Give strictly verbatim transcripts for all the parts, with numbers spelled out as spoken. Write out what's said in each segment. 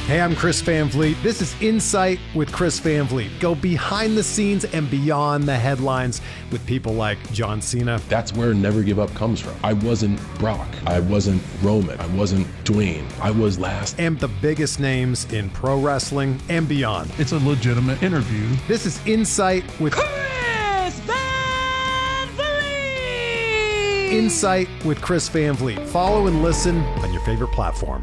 Hey, I'm Chris Van Vliet. This is Insight with Chris Van Vliet. Go behind the scenes and beyond the headlines with people like John Cena. That's where Never Give Up comes from. I wasn't Brock. I wasn't Roman. I wasn't Dwayne. I was last. And the biggest names in pro wrestling and beyond. It's a legitimate interview. This is Insight with Chris Van Vliet. Insight with Chris Van Vliet. Follow and listen on your favorite platform.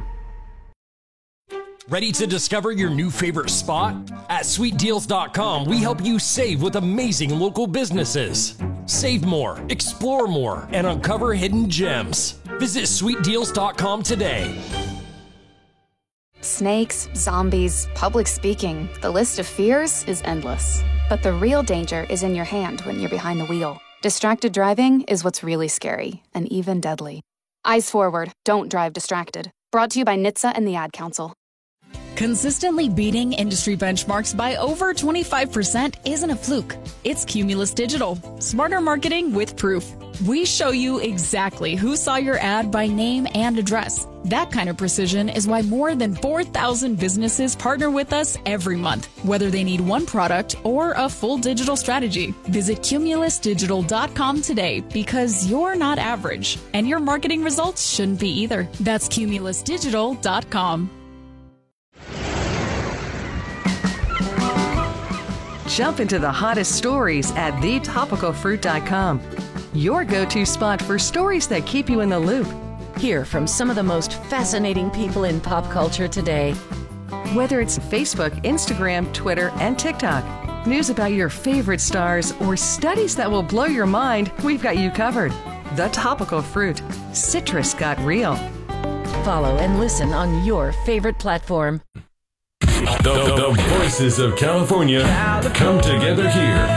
Ready to discover your new favorite spot? At sweet deals dot com, we help you save with amazing local businesses. Save more, explore more, and uncover hidden gems. Visit sweet deals dot com today. Snakes, zombies, public speaking. The list of fears is endless. But the real danger is in your hand when you're behind the wheel. Distracted driving is what's really scary and even deadly. Eyes forward, don't drive distracted. Brought to you by N H T S A and the Ad Council. Consistently beating industry benchmarks by over twenty-five percent isn't a fluke. It's Cumulus Digital. Smarter marketing with proof. We show you exactly who saw your ad by name and address. That kind of precision is why more than four thousand businesses partner with us every month, whether they need one product or a full digital strategy. Visit cumulus digital dot com today because you're not average, and your marketing results shouldn't be either. That's cumulus digital dot com. Jump into the hottest stories at the topical fruit dot com. Your go-to spot for stories that keep you in the loop. Hear from some of the most fascinating people in pop culture today. Whether it's Facebook, Instagram, Twitter, and TikTok, news about your favorite stars, or studies that will blow your mind, we've got you covered. The Topical Fruit. Citrus got real. Follow and listen on your favorite platform. The, the voices of California come together here.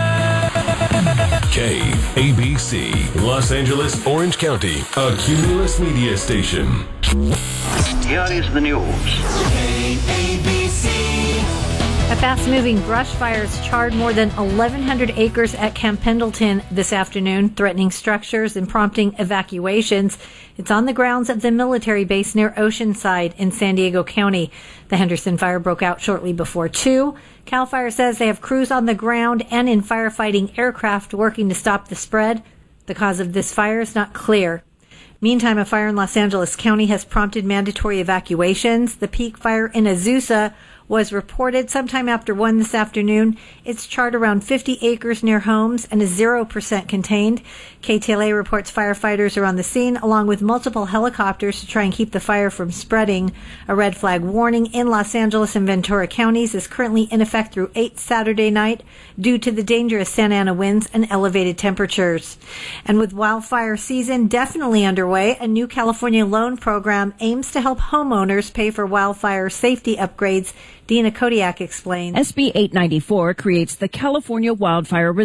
K A B C, Los Angeles, Orange County, a Cumulus media station. Here is the news. K A B C. A fast-moving brush fire has charred more than eleven hundred acres at Camp Pendleton this afternoon, threatening structures and prompting evacuations. It's on the grounds of the military base near Oceanside in San Diego County. The Henderson fire broke out shortly before two. CAL FIRE says they have crews on the ground and in firefighting aircraft working to stop the spread. The cause of this fire is not clear. Meantime, a fire in Los Angeles County has prompted mandatory evacuations. The peak fire in Azusa was reported sometime after one this afternoon. It's charred around fifty acres near homes and is zero percent contained. K T L A reports firefighters are on the scene along with multiple helicopters to try and keep the fire from spreading. A red flag warning in Los Angeles and Ventura counties is currently in effect through eight Saturday night due to the dangerous Santa Ana winds and elevated temperatures. And with wildfire season definitely underway, a new California loan program aims to help homeowners pay for wildfire safety upgrades. Dina Kodiak explains. S B eight ninety-four creates the California Wildfire